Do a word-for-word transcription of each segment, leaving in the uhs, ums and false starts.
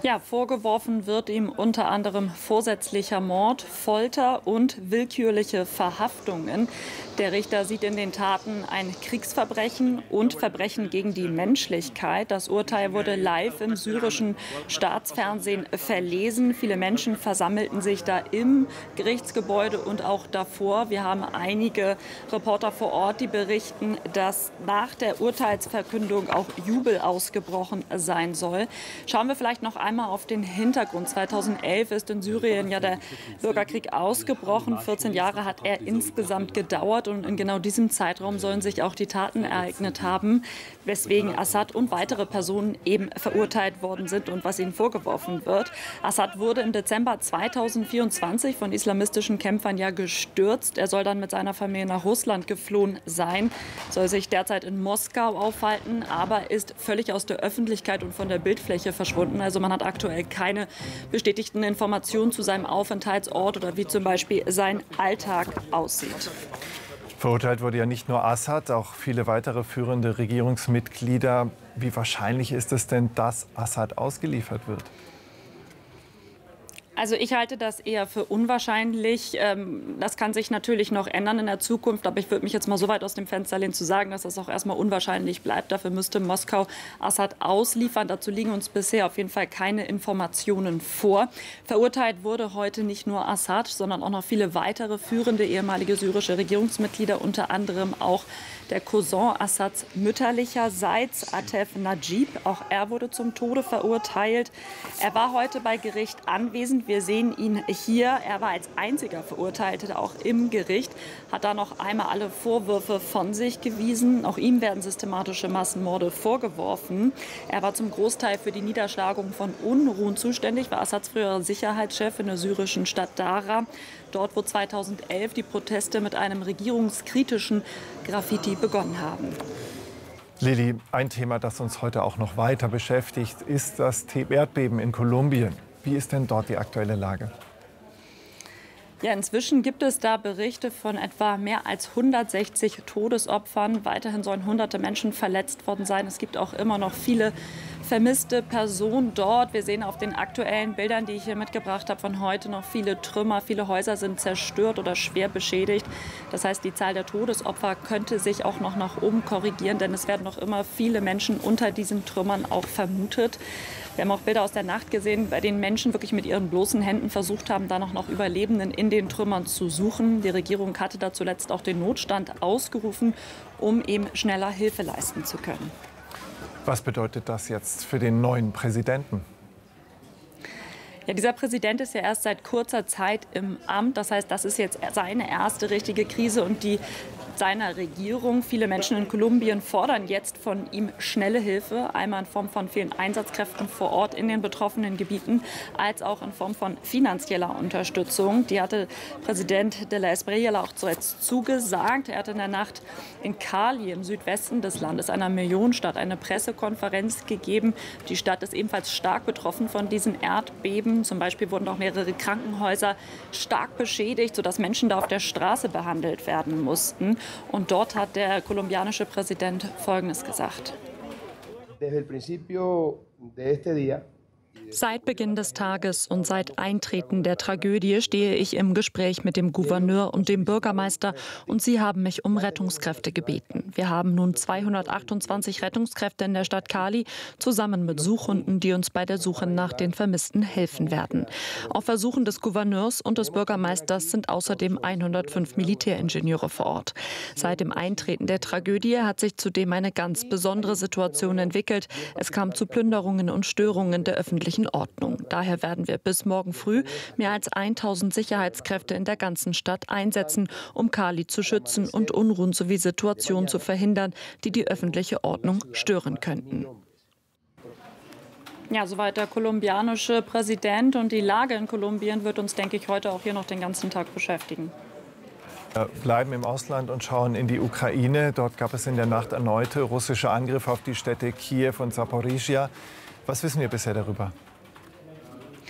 Ja, vorgeworfen wird ihm unter anderem vorsätzlicher Mord, Folter und willkürliche Verhaftungen. Der Richter sieht in den Taten ein Kriegsverbrechen und Verbrechen gegen die Menschlichkeit. Das Urteil wurde live im syrischen Staatsfernsehen verlesen. Viele Menschen versammelten sich da im Gerichtsgebäude und auch davor. Wir haben einige Reporter vor Ort, die berichten, dass nach der Urteilsverkündung auch Jubel ausgebrochen sein soll. Schauen wir vielleicht noch einmal auf den Hintergrund. zweitausendelf ist in Syrien ja der Bürgerkrieg ausgebrochen. vierzehn Jahre hat er insgesamt gedauert. Und in genau diesem Zeitraum sollen sich auch die Taten ereignet haben, weswegen Assad und weitere Personen eben verurteilt worden sind und was ihnen vorgeworfen wird. Assad wurde im Dezember zweitausendvierundzwanzig von islamistischen Kämpfern ja gestürzt. Er soll dann mit seiner Familie nach Russland geflohen sein, soll sich derzeit in Moskau aufhalten, aber ist völlig aus der Öffentlichkeit und von der Bildfläche verschwunden. Also man hat aktuell keine bestätigten Informationen zu seinem Aufenthaltsort oder wie zum Beispiel sein Alltag aussieht. Verurteilt wurde ja nicht nur Assad, auch viele weitere führende Regierungsmitglieder. Wie wahrscheinlich ist es denn, dass Assad ausgeliefert wird? Also ich halte das eher für unwahrscheinlich. Das kann sich natürlich noch ändern in der Zukunft, aber ich würde mich jetzt mal so weit aus dem Fenster lehnen zu sagen, dass das auch erstmal unwahrscheinlich bleibt. Dafür müsste Moskau Assad ausliefern. Dazu liegen uns bisher auf jeden Fall keine Informationen vor. Verurteilt wurde heute nicht nur Assad, sondern auch noch viele weitere führende ehemalige syrische Regierungsmitglieder, unter anderem auch der Cousin Assads mütterlicherseits, Atef Najib. Auch er wurde zum Tode verurteilt. Er war heute bei Gericht anwesend. Wir sehen ihn hier. Er war als einziger Verurteilter auch im Gericht, hat da noch einmal alle Vorwürfe von sich gewiesen. Auch ihm werden systematische Massenmorde vorgeworfen. Er war zum Großteil für die Niederschlagung von Unruhen zuständig, war Assads früherer Sicherheitschef in der syrischen Stadt Dara. Dort, wo zweitausendelf die Proteste mit einem regierungskritischen Graffiti begonnen haben. Lili, ein Thema, das uns heute auch noch weiter beschäftigt, ist das Erdbeben in Kolumbien. Wie ist denn dort die aktuelle Lage? Ja, inzwischen gibt es da Berichte von etwa mehr als hundertsechzig Todesopfern. Weiterhin sollen hunderte Menschen verletzt worden sein. Es gibt auch immer noch viele vermisste Personen dort. Wir sehen auf den aktuellen Bildern, die ich hier mitgebracht habe, von heute noch viele Trümmer. Viele Häuser sind zerstört oder schwer beschädigt. Das heißt, die Zahl der Todesopfer könnte sich auch noch nach oben korrigieren, denn es werden noch immer viele Menschen unter diesen Trümmern auch vermutet. Wir haben auch Bilder aus der Nacht gesehen, bei denen Menschen wirklich mit ihren bloßen Händen versucht haben, da noch nach Überlebenden in den Trümmern zu suchen. Die Regierung hatte da zuletzt auch den Notstand ausgerufen, um eben schneller Hilfe leisten zu können. Was bedeutet das jetzt für den neuen Präsidenten? Ja, dieser Präsident ist ja erst seit kurzer Zeit im Amt. Das heißt, das ist jetzt seine erste richtige Krise und die seiner Regierung. Viele Menschen in Kolumbien fordern jetzt von ihm schnelle Hilfe, einmal in Form von vielen Einsatzkräften vor Ort in den betroffenen Gebieten, als auch in Form von finanzieller Unterstützung. Die hatte Präsident de la Espriella auch zuletzt zugesagt. Er hatte in der Nacht in Cali im Südwesten des Landes, einer Millionenstadt, eine Pressekonferenz gegeben. Die Stadt ist ebenfalls stark betroffen von diesen Erdbeben. Zum Beispiel wurden auch mehrere Krankenhäuser stark beschädigt, sodass Menschen da auf der Straße behandelt werden mussten. Und dort hat der kolumbianische Präsident Folgendes gesagt. Seit Beginn des Tages und seit Eintreten der Tragödie stehe ich im Gespräch mit dem Gouverneur und dem Bürgermeister und sie haben mich um Rettungskräfte gebeten. Wir haben nun zweihundertachtundzwanzig Rettungskräfte in der Stadt Cali, zusammen mit Suchhunden, die uns bei der Suche nach den Vermissten helfen werden. Auf Ersuchen des Gouverneurs und des Bürgermeisters sind außerdem hundertfünf Militäringenieure vor Ort. Seit dem Eintreten der Tragödie hat sich zudem eine ganz besondere Situation entwickelt. Es kam zu Plünderungen und Störungen der öffentlichen Ordnung. Daher werden wir bis morgen früh mehr als tausend Sicherheitskräfte in der ganzen Stadt einsetzen, um Cali zu schützen und Unruhen sowie Situationen zu verhindern, die die öffentliche Ordnung stören könnten. Ja, soweit der kolumbianische Präsident. Und die Lage in Kolumbien wird uns, denke ich, heute auch hier noch den ganzen Tag beschäftigen. Wir bleiben im Ausland und schauen in die Ukraine. Dort gab es in der Nacht erneute russische Angriffe auf die Städte Kiew und Saporizhia. Was wissen wir bisher darüber?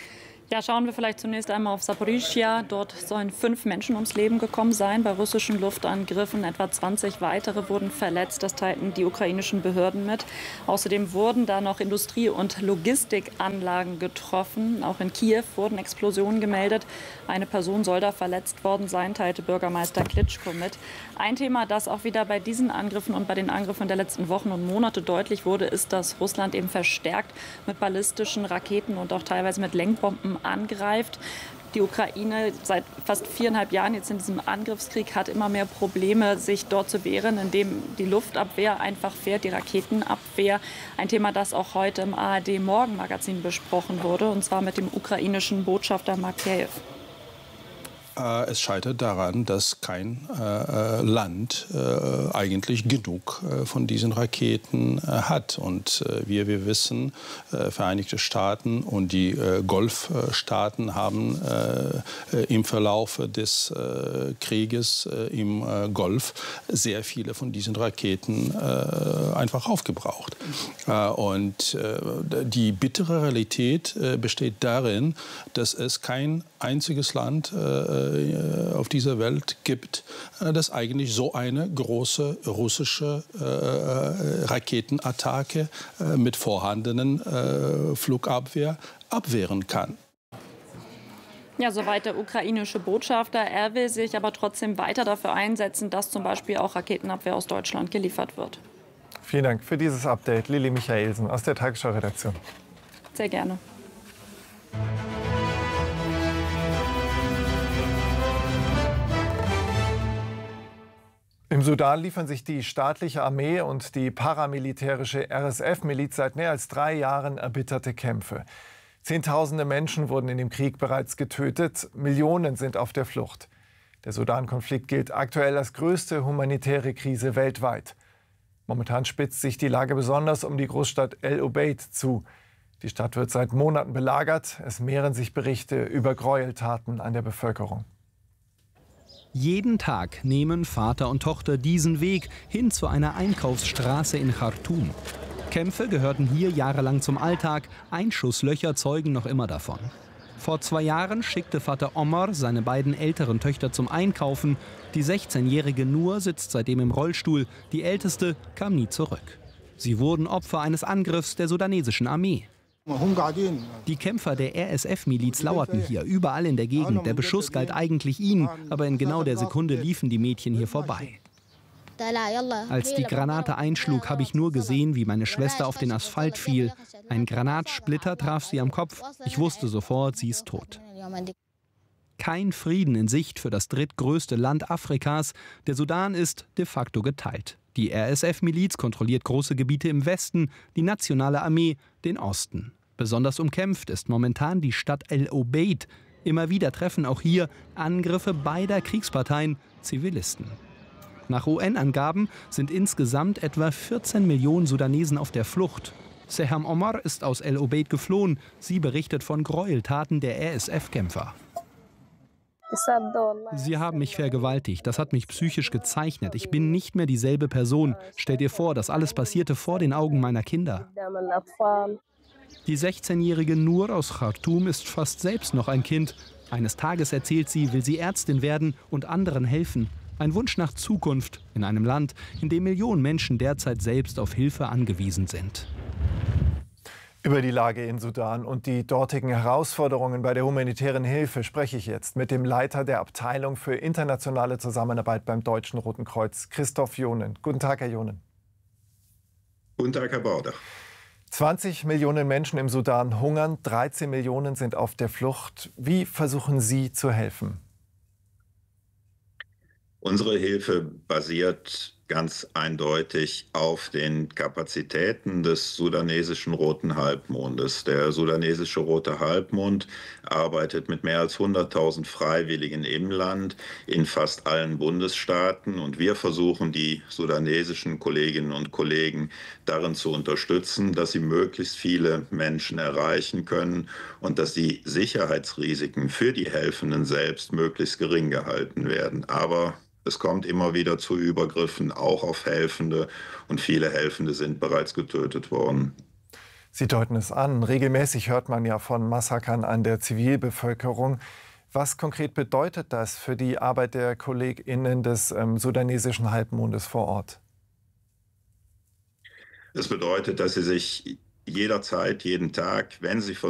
Ja, schauen wir vielleicht zunächst einmal auf Saporischschja. Dort sollen fünf Menschen ums Leben gekommen sein bei russischen Luftangriffen. Etwa zwanzig weitere wurden verletzt. Das teilten die ukrainischen Behörden mit. Außerdem wurden da noch Industrie- und Logistikanlagen getroffen. Auch in Kiew wurden Explosionen gemeldet. Eine Person soll da verletzt worden sein, teilte Bürgermeister Klitschko mit. Ein Thema, das auch wieder bei diesen Angriffen und bei den Angriffen der letzten Wochen und Monate deutlich wurde, ist, dass Russland eben verstärkt mit ballistischen Raketen und auch teilweise mit Lenkbomben angreift. Die Ukraine seit fast viereinhalb Jahren jetzt in diesem Angriffskrieg hat immer mehr Probleme, sich dort zu wehren, indem die Luftabwehr einfach fährt, die Raketenabwehr. Ein Thema, das auch heute im A R D-Morgenmagazin besprochen wurde, und zwar mit dem ukrainischen Botschafter Makeyev. Es scheitert daran, dass kein äh, Land äh, eigentlich genug äh, von diesen Raketen äh, hat. Und äh, wie wir wissen, äh, Vereinigte Staaten und die äh, Golfstaaten haben äh, im Verlauf des äh, Krieges äh, im äh, Golf sehr viele von diesen Raketen äh, einfach aufgebraucht. Äh, und äh, die bittere Realität äh, besteht darin, dass es kein einziges Land äh, auf dieser Welt gibt, das eigentlich so eine große russische äh, Raketenattacke äh, mit vorhandenen äh, Flugabwehr abwehren kann. Ja, soweit der ukrainische Botschafter. Er will sich aber trotzdem weiter dafür einsetzen, dass zum Beispiel auch Raketenabwehr aus Deutschland geliefert wird. Vielen Dank für dieses Update, Lilly Michaelsen aus der Tagesschau-Redaktion. Sehr gerne. Im Sudan liefern sich die staatliche Armee und die paramilitärische R S F-Miliz seit mehr als drei Jahren erbitterte Kämpfe. Zehntausende Menschen wurden in dem Krieg bereits getötet, Millionen sind auf der Flucht. Der Sudan-Konflikt gilt aktuell als größte humanitäre Krise weltweit. Momentan spitzt sich die Lage besonders um die Großstadt El Obeid zu. Die Stadt wird seit Monaten belagert. Es mehren sich Berichte über Gräueltaten an der Bevölkerung. Jeden Tag nehmen Vater und Tochter diesen Weg hin zu einer Einkaufsstraße in Khartoum. Kämpfe gehörten hier jahrelang zum Alltag, Einschusslöcher zeugen noch immer davon. Vor zwei Jahren schickte Vater Omar seine beiden älteren Töchter zum Einkaufen. Die sechzehnjährige Nur sitzt seitdem im Rollstuhl, die älteste kam nie zurück. Sie wurden Opfer eines Angriffs der sudanesischen Armee. Die Kämpfer der R S F-Miliz lauerten hier, überall in der Gegend. Der Beschuss galt eigentlich ihnen, aber in genau der Sekunde liefen die Mädchen hier vorbei. Als die Granate einschlug, habe ich nur gesehen, wie meine Schwester auf den Asphalt fiel. Ein Granatsplitter traf sie am Kopf. Ich wusste sofort, sie ist tot. Kein Frieden in Sicht für das drittgrößte Land Afrikas. Der Sudan ist de facto geteilt. Die R S F-Miliz kontrolliert große Gebiete im Westen, die nationale Armee den Osten. Besonders umkämpft ist momentan die Stadt El Obeid. Immer wieder treffen auch hier Angriffe beider Kriegsparteien Zivilisten. Nach U N-Angaben sind insgesamt etwa vierzehn Millionen Sudanesen auf der Flucht. Seham Omar ist aus El Obeid geflohen. Sie berichtet von Gräueltaten der R S F-Kämpfer. Sie haben mich vergewaltigt. Das hat mich psychisch gezeichnet. Ich bin nicht mehr dieselbe Person. Stell dir vor, das alles passierte vor den Augen meiner Kinder. Die sechzehnjährige Nur aus Khartoum ist fast selbst noch ein Kind. Eines Tages, erzählt sie, will sie Ärztin werden und anderen helfen. Ein Wunsch nach Zukunft in einem Land, in dem Millionen Menschen derzeit selbst auf Hilfe angewiesen sind. Über die Lage in Sudan und die dortigen Herausforderungen bei der humanitären Hilfe spreche ich jetzt mit dem Leiter der Abteilung für internationale Zusammenarbeit beim Deutschen Roten Kreuz, Christoph Jonen. Guten Tag, Herr Jonen. Guten Tag, Herr Bauder. zwanzig Millionen Menschen im Sudan hungern, dreizehn Millionen sind auf der Flucht. Wie versuchen Sie zu helfen? Unsere Hilfe basiert ganz eindeutig auf den Kapazitäten des sudanesischen Roten Halbmondes. Der sudanesische Rote Halbmond arbeitet mit mehr als hunderttausend Freiwilligen im Land, in fast allen Bundesstaaten. Und wir versuchen, die sudanesischen Kolleginnen und Kollegen darin zu unterstützen, dass sie möglichst viele Menschen erreichen können und dass die Sicherheitsrisiken für die Helfenden selbst möglichst gering gehalten werden. Aber es kommt immer wieder zu Übergriffen, auch auf Helfende, und viele Helfende sind bereits getötet worden. Sie deuten es an. Regelmäßig hört man ja von Massakern an der Zivilbevölkerung. Was konkret bedeutet das für die Arbeit der KollegInnen des ähm, sudanesischen Halbmondes vor Ort? Es bedeutet, dass sie sich jederzeit, jeden Tag, wenn sie versuchen,